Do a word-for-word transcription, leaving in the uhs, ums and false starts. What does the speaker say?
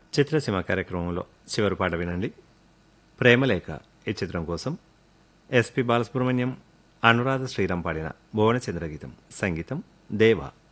చిత్రసీమ కార్యక్రమంలో చివరి పాట వినండి. ప్రేమలేఖ ఈ చిత్రం కోసం ఎస్పి బాలసుబ్రహ్మణ్యం, అనురాధ శ్రీరామ్ పాడిన భువనచంద్ర గీతం, సంగీతం దేవా.